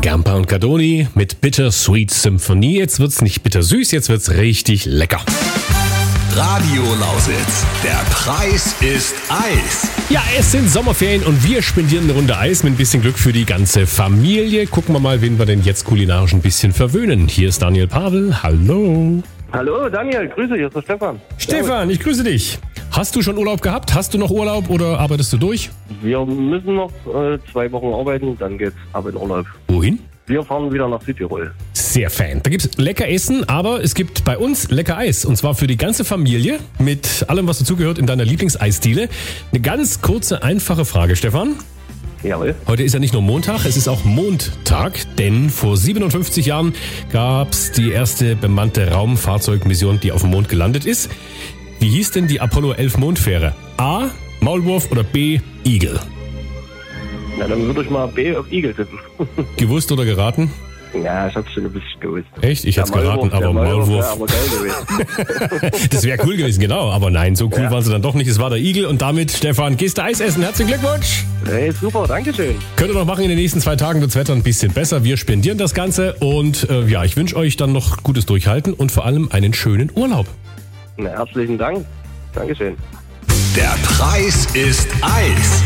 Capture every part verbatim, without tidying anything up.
Gampa und Cardoni mit Bitter Sweet Symphonie. Jetzt wird's nicht bittersüß, jetzt wird's richtig lecker. Radio Lausitz, der Preis ist Eis. Ja, es sind Sommerferien und wir spendieren eine Runde Eis mit ein bisschen Glück für die ganze Familie. Gucken wir mal, wen wir denn jetzt kulinarisch ein bisschen verwöhnen. Hier ist Daniel Pavel. Hallo. Hallo Daniel, grüße, hier ist der Stefan. Stefan, ich grüße dich. Hast du schon Urlaub gehabt? Hast du noch Urlaub oder arbeitest du durch? Wir müssen noch äh, zwei Wochen arbeiten, dann geht's ab in Urlaub. Wohin? Wir fahren wieder nach Südtirol. Sehr Fan. Da gibt's lecker Essen, aber es gibt bei uns lecker Eis. Und zwar für die ganze Familie mit allem, was dazugehört in deiner Lieblingseisdiele. Eine ganz kurze, einfache Frage, Stefan. Jawohl. Heute ist ja nicht nur Montag, es ist auch Mondtag, denn vor siebenundfünfzig Jahren gab's die erste bemannte Raumfahrzeugmission, die auf dem Mond gelandet ist. Wie hieß denn die Apollo elf Mondfähre? A. Maulwurf oder B. Igel? Na, dann würde ich mal B auf Igel tippen. Gewusst oder geraten? Ja, ich hab's schon ein bisschen gewusst. Echt? Ich hätte es geraten, aber Maulwurf. Ja, aber geil gewesen. Das wäre cool gewesen, genau. Aber nein, so cool Ja. waren sie dann doch nicht. Es war der Igel und damit, Stefan, gehst du Eis essen. Herzlichen Glückwunsch. Hey, super, danke schön. Könnt ihr noch machen in den nächsten zwei Tagen. Wird's Wetter ein bisschen besser. Wir spendieren das Ganze. Und äh, ja, ich wünsche euch dann noch gutes Durchhalten und vor allem einen schönen Urlaub. Na, herzlichen Dank. Dankeschön. Der Preis ist Eis.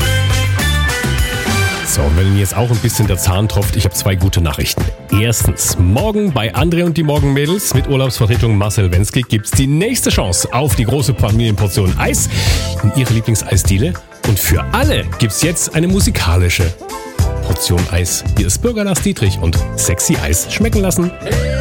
So, wenn Ihnen jetzt auch ein bisschen der Zahn tropft, ich habe zwei gute Nachrichten. Erstens, morgen bei André und die Morgenmädels mit Urlaubsvertretung Marcel Wensky gibt's die nächste Chance auf die große Familienportion Eis in Ihre Lieblingseisdiele. Und für alle gibt's jetzt eine musikalische Portion Eis. Hier ist Bürger Lars Dietrich und Sexy Eis schmecken lassen.